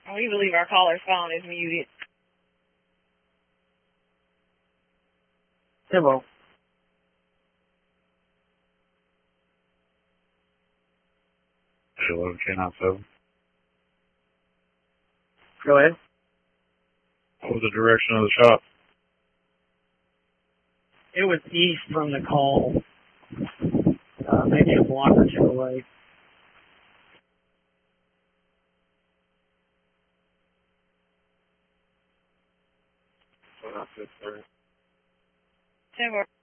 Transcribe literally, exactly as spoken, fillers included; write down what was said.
We believe our caller's phone is muted. Hello. Hello, ten nine seven. Go ahead. What was the direction of the shop? It was east from the call. Uh, maybe a block or two away. So that's it, sir. Ten